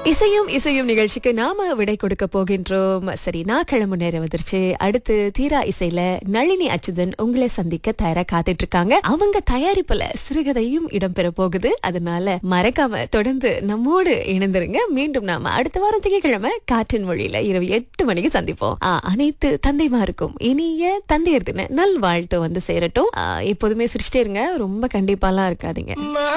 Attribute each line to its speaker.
Speaker 1: இசையும் இசையும் நிகழ்ச்சிக்கு நாம விடை கொடுக்க போகின்றோம். சரி, நான் கிளம்பு நேரம் வந்துருச்சு. அடுத்து தீரா இசையில நளினி அச்சுதன் உங்களை சந்திக்க தயாரா காத்துட்டு இருக்காங்க. அவங்க தயாரிப்புல சிறுகதையும் இடம்பெற போகுது. அதனால மறக்காம தொடர்ந்து நம்மோடு இணைந்திருங்க. மீண்டும் நாம அடுத்த வாரம் திங்கட்கிழமை காற்றின் மொழியில இரவு 8 மணிக்கு சந்திப்போம். அனைத்து தந்தைமாருக்கும் இனிய தந்தையர் தின நல்வாழ்த்து வந்து சேரட்டும். எப்போதுமே சிரிச்சிட்டே இருங்க. ரொம்ப கண்டிப்பாலாம் இருக்காதீங்க.